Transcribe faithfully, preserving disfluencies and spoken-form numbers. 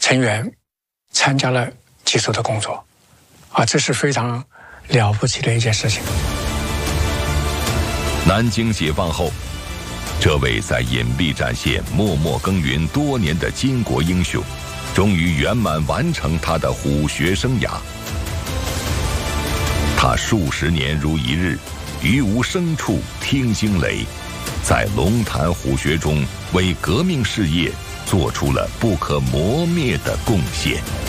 成员参加了技术的工作，啊，这是非常了不起的一件事情。 南京解放后，这位在隐蔽战线默默耕耘多年的巾帼英雄，终于圆满完成他的虎穴生涯。他数十年如一日，于无声处听惊雷，在龙潭虎穴中为革命事业做出了不可磨灭的贡献。